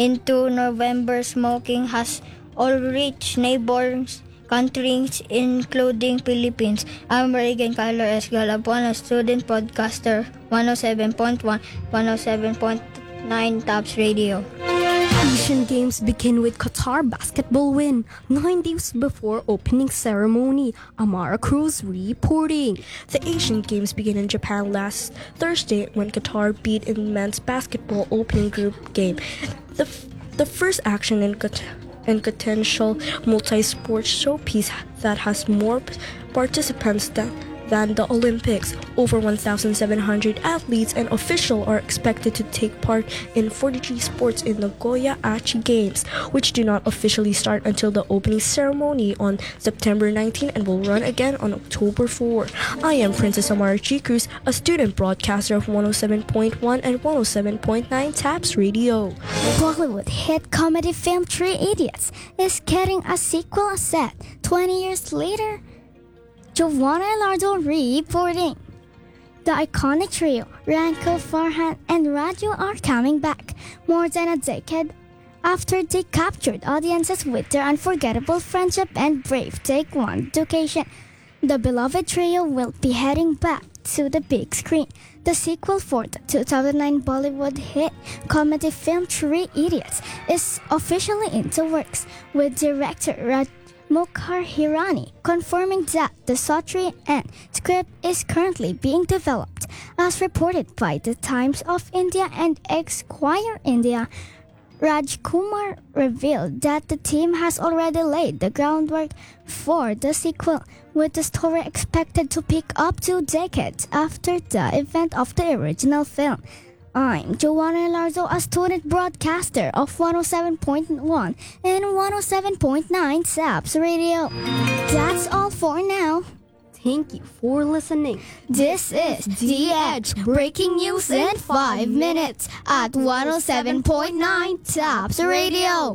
into November, smoking has all reached neighboring countries, including Philippines. I'm Reagan Kyler S. Galapon, a student podcaster, 107.1, 107.9 Tops Radio. Asian Games begin with Qatar basketball win 9 days before opening ceremony. Amara Cruz reporting. The Asian Games began in Japan last Thursday when Qatar beat in men's basketball opening group game. The first action in potential multi-sport showpiece that has more participants than the Olympics. Over 1,700 athletes and officials are expected to take part in 43 sports in Nagoya Aichi Games, which do not officially start until the opening ceremony on September 19 and will run again on October 4. I am Princess Amara G. Cruz, a student broadcaster of 107.1 and 107.9 TAPS Radio. Bollywood hit comedy film Three Idiots is getting a sequel set 20 years later. Giovanna Lardo reporting. The iconic trio, Ranko, Farhan, and Raju are coming back more than a decade after they captured audiences with their unforgettable friendship and brave Take One education. The beloved trio will be heading back to the big screen. The sequel for the 2009 Bollywood hit comedy film Three Idiots is officially in the works, with director Mukhar Hirani confirming that the story and script is currently being developed. As reported by the Times of India and Esquire India, Rajkumar revealed that the team has already laid the groundwork for the sequel, with the story expected to pick up 2 decades after the event of the original film. I'm Joanna Larzo, a student broadcaster of 107.1 and 107.9 SAPS Radio. That's all for now. Thank you for listening. This is The Edge, breaking news in 5 minutes at 107.9 SAPS Radio.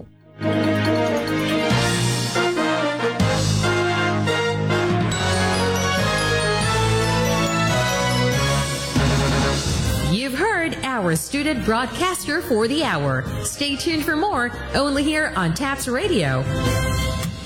You've heard our student broadcaster for the hour. Stay tuned for more, only here on TAPS Radio.